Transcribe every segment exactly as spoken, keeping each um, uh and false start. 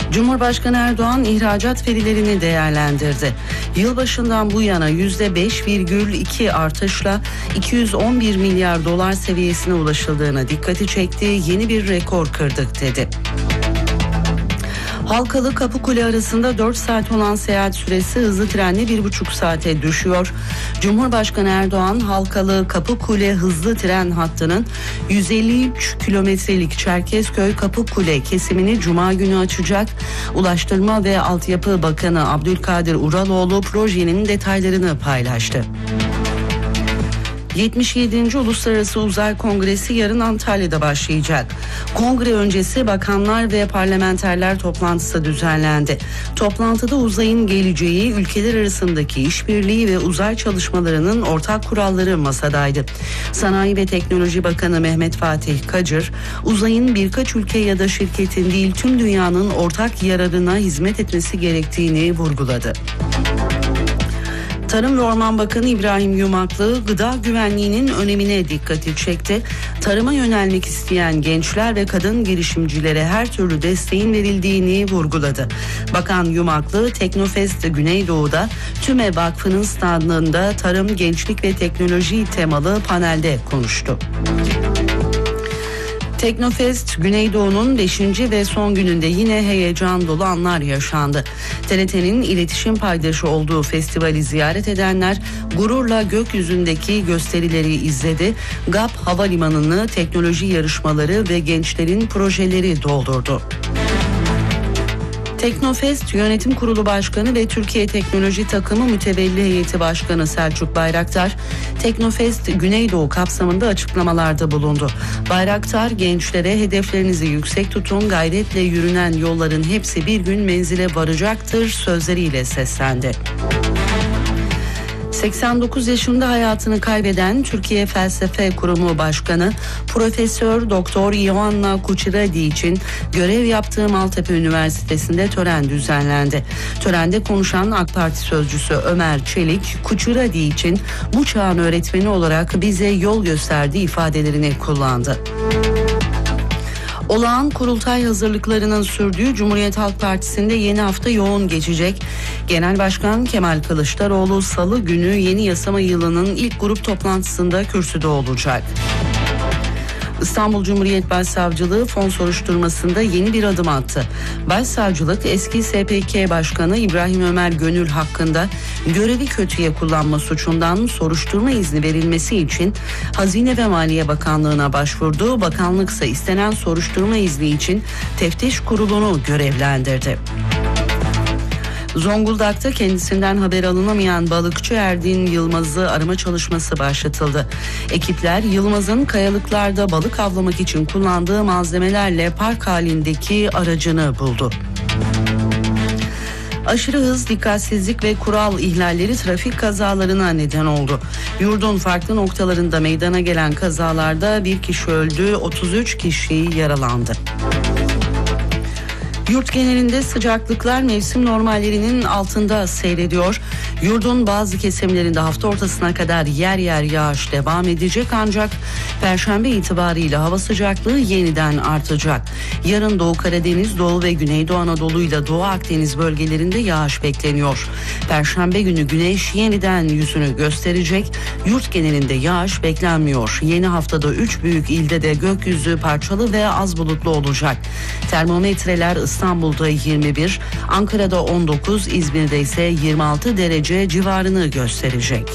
Cumhurbaşkanı Erdoğan ihracat verilerini değerlendirdi. Yılbaşından bu yana yüzde beş virgül iki artışla iki yüz on bir milyar dolar seviyesine ulaşıldığına dikkati çekti. Yeni bir rekor kırdık dedi. Halkalı Kapıkule arasında dört saat olan seyahat süresi hızlı trenle bir buçuk saate düşüyor. Cumhurbaşkanı Erdoğan, Halkalı Kapıkule hızlı tren hattının yüz elli üç kilometrelik Çerkezköy Kapıkule kesimini Cuma günü açacak. Ulaştırma ve Altyapı Bakanı Abdülkadir Uraloğlu projenin detaylarını paylaştı. yetmiş yedinci Uluslararası Uzay Kongresi yarın Antalya'da başlayacak. Kongre öncesi bakanlar ve parlamenterler toplantısı düzenlendi. Toplantıda uzayın geleceği, ülkeler arasındaki işbirliği ve uzay çalışmalarının ortak kuralları masadaydı. Sanayi ve Teknoloji Bakanı Mehmet Fatih Kacır, uzayın birkaç ülke ya da şirketin değil tüm dünyanın ortak yararına hizmet etmesi gerektiğini vurguladı. Tarım ve Orman Bakanı İbrahim Yumaklı gıda güvenliğinin önemine dikkati çekti. Tarıma yönelmek isteyen gençler ve kadın girişimcilere her türlü desteğin verildiğini vurguladı. Bakan Yumaklı, Teknofest Güneydoğu'da TÜME Vakfı'nın standında tarım, gençlik ve teknoloji temalı panelde konuştu. Teknofest Güneydoğu'nun beşinci ve son gününde yine heyecan dolu anlar yaşandı. T R T'nin iletişim paydaşı olduğu festivali ziyaret edenler gururla gökyüzündeki gösterileri izledi. G A P Havalimanı'nı teknoloji yarışmaları ve gençlerin projeleri doldurdu. Teknofest Yönetim Kurulu Başkanı ve Türkiye Teknoloji Takımı Mütevelli Heyeti Başkanı Selçuk Bayraktar, Teknofest Güneydoğu kapsamında açıklamalarda bulundu. Bayraktar, gençlere hedeflerinizi yüksek tutun, gayretle yürünen yolların hepsi bir gün menzile varacaktır sözleriyle seslendi. seksen dokuz yaşında hayatını kaybeden Türkiye Felsefe Kurumu Başkanı Profesör Doktor Ioanna Kuchiradi için görev yaptığı Maltepe Üniversitesi'nde tören düzenlendi. Törende konuşan AK Parti sözcüsü Ömer Çelik, Kuchiradi için bu çağın öğretmeni olarak bize yol gösterdiği ifadelerini kullandı. Olağan kurultay hazırlıklarının sürdüğü Cumhuriyet Halk Partisi'nde yeni hafta yoğun geçecek. Genel Başkan Kemal Kılıçdaroğlu Salı günü yeni yasama yılının ilk grup toplantısında kürsüde olacak. İstanbul Cumhuriyet Başsavcılığı fon soruşturmasında yeni bir adım attı. Başsavcılık eski S P K Başkanı İbrahim Ömer Gönül hakkında görevi kötüye kullanma suçundan soruşturma izni verilmesi için Hazine ve Maliye Bakanlığı'na başvurdu. Bakanlıksa istenen soruşturma izni için teftiş kurulunu görevlendirdi. Zonguldak'ta kendisinden haber alınamayan balıkçı Erdin Yılmaz'ı arama çalışması başlatıldı. Ekipler Yılmaz'ın kayalıklarda balık avlamak için kullandığı malzemelerle park halindeki aracını buldu. Aşırı hız, dikkatsizlik ve kural ihlalleri trafik kazalarına neden oldu. Yurdun farklı noktalarında meydana gelen kazalarda bir kişi öldü, otuz üç kişi yaralandı. Yurt genelinde sıcaklıklar mevsim normallerinin altında seyrediyor. Yurdun bazı kesimlerinde hafta ortasına kadar yer yer yağış devam edecek ancak Perşembe itibariyle hava sıcaklığı yeniden artacak. Yarın Doğu Karadeniz, Doğu ve Güneydoğu Anadolu ile Doğu Akdeniz bölgelerinde yağış bekleniyor. Perşembe günü güneş yeniden yüzünü gösterecek. Yurt genelinde yağış beklenmiyor. Yeni haftada üç büyük ilde de gökyüzü parçalı ve az bulutlu olacak. Termometreler İstanbul'da yirmi bir, Ankara'da on dokuz, İzmir'de ise yirmi altı derece civarını gösterecek.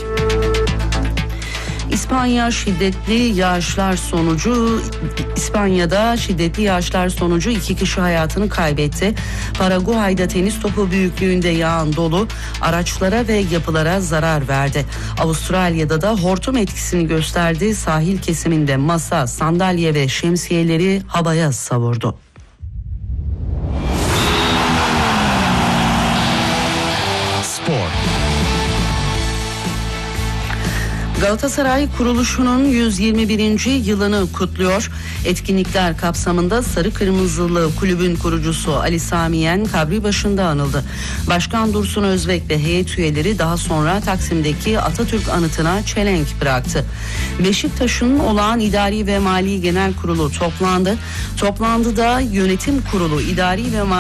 İspanya şiddetli yağışlar sonucu İspanya'da şiddetli yağışlar sonucu iki kişi hayatını kaybetti. Paraguay'da tenis topu büyüklüğünde yağan dolu araçlara ve yapılara zarar verdi. Avustralya'da da hortum etkisini gösterdi. Sahil kesiminde masa, sandalye ve şemsiyeleri havaya savurdu. Spor. Galatasaray kuruluşunun yüz yirmi birinci yılını kutluyor. Etkinlikler kapsamında Sarı Kırmızılı kulübün kurucusu Ali Sami Yen kabri başında anıldı. Başkan Dursun Özbek ve heyet üyeleri daha sonra Taksim'deki Atatürk anıtına çelenk bıraktı. Beşiktaş'ın olağan idari ve mali genel kurulu toplandı. Toplantıda yönetim kurulu, idari ve mali